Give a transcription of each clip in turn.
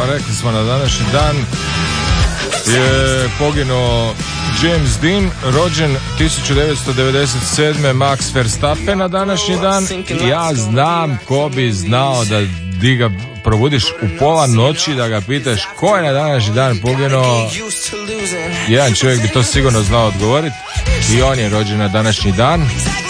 rekli smo na današnji dan je poginuo James Dean, rođen 1997. Max Verstappen na današnji dan. Ja znam ko bi znao da di ga probudiš u pola noći da ga pitaš ko je na današnji dan poginuo. Jedan čovjek bi to sigurno znao odgovoriti i on je rođen na današnji dan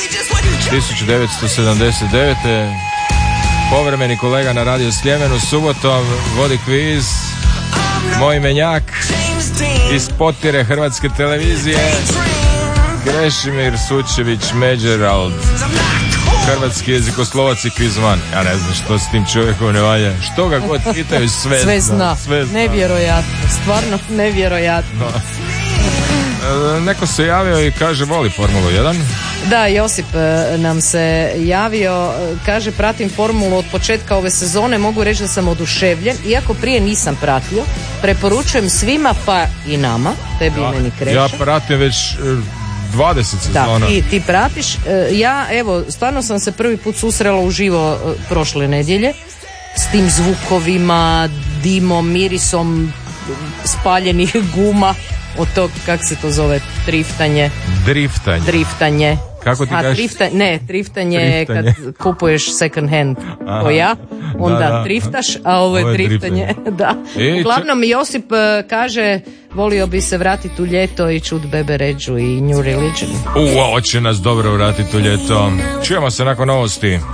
1979. Povremeni kolega na Radio Sljemenu subotom vodi kviz moj menjak iz potire Hrvatske televizije Krešimir Sučević Međerald, hrvatski jezikoslovac i kvizman. Ja ne znam što s tim čovjekom ne valja. Što ga god pitaju, sve zna. Nevjerojatno, stvarno nevjerojatno. Neko se javio i kaže voli Formulu 1. Da, Josip nam se javio, kaže pratim Formulu od početka ove sezone, mogu reći da sam oduševljen, iako prije nisam pratio, preporučujem svima pa i nama, tebi i meni Kreša. Ja pratim već 20 sezona. Da, ti pratiš, ja evo, stvarno sam se prvi put susrela uživo prošle nedjelje, s tim zvukovima, dimom, mirisom spaljenih guma, od tog, kak se to zove, driftanje. Kako ti kažeš? Driftanje je kad kupuješ second hand ko ja, onda driftaš, a ovo je driftanje. Da. Uglavnom Josip kaže volio bi se vratiti u ljeto i čut Bebe Ređu i New Religion. Hoće nas dobro vratiti u ljeto. Čujemo se nakon novosti.